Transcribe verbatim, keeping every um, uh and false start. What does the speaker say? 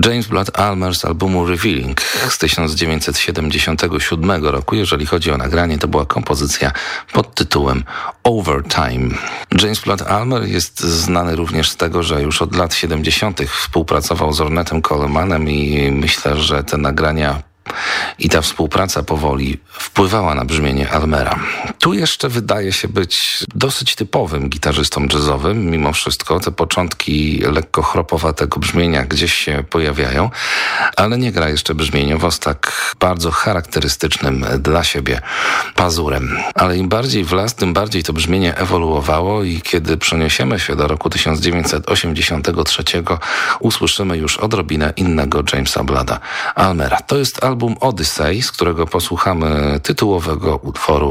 James Blood Ulmer z albumu Revealing z tysiąc dziewięćset siedemdziesiątego siódmego roku. Jeżeli chodzi o nagranie, to była kompozycja pod tytułem Overtime. James Blood Ulmer jest znany również z tego, że już od lat siedemdziesiątych współpracował z Ornettem Colemanem i myślę, że te nagrania i ta współpraca powoli wpływała na brzmienie Ulmera. Tu jeszcze wydaje się być dosyć typowym gitarzystą jazzowym. Mimo wszystko te początki lekko chropowatego brzmienia gdzieś się pojawiają, ale nie gra jeszcze brzmieniowo z tak bardzo charakterystycznym dla siebie pazurem. Ale im bardziej w las, tym bardziej to brzmienie ewoluowało i kiedy przeniesiemy się do roku tysiąc dziewięćset osiemdziesiątego trzeciego, usłyszymy już odrobinę innego Jamesa Blooda Ulmera. To jest album Odyssey, z którego posłuchamy tytułowego utworu